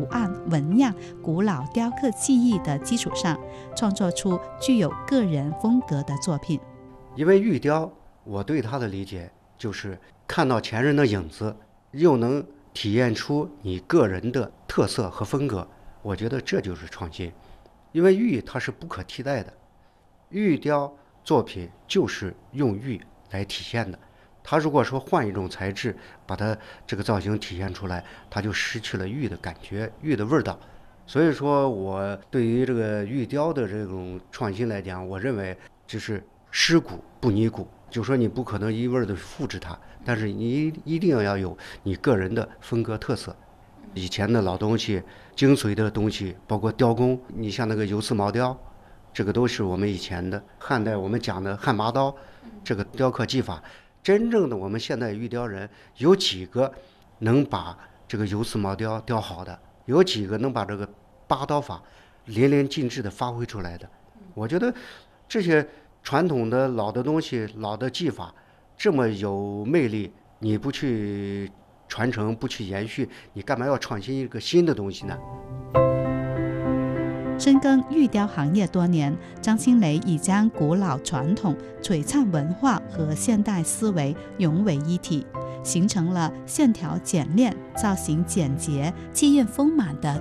案、纹样、古老雕刻技艺的基础上，创作出具有个人风格的作品。 因为玉雕，我对它的理解就是看到前人的影子，又能体验出你个人的特色和风格，我觉得这就是创新。因为玉它是不可替代的，玉雕作品就是用玉来体现的。它如果说换一种材质把它这个造型体现出来，它就失去了玉的感觉、玉的味道。所以说我对于这个玉雕的这种创新来讲，我认为就是尸骨不拟骨，就说你不可能一味的复制它，但是你一定要有你个人的风格特色。以前的老东西、精髓的东西，包括雕工，你像那个油瓷毛雕，这个都是我们以前的汉代我们讲的汉麻刀，这个雕刻技法，真正的我们现代玉雕人有几个能把这个油瓷毛雕雕好的？有几个能把这个八刀法淋漓尽致的发挥出来的？我觉得这些传统的老的东西、老的技法这么有魅力，你不去传承、不去延续，你干嘛要创新一个新的东西呢？ 深耕玉雕行业多年，张新雷已将古老传统、璀璨文化和现代思维融为一体，形成了线条简练、造型简洁、气韵丰满的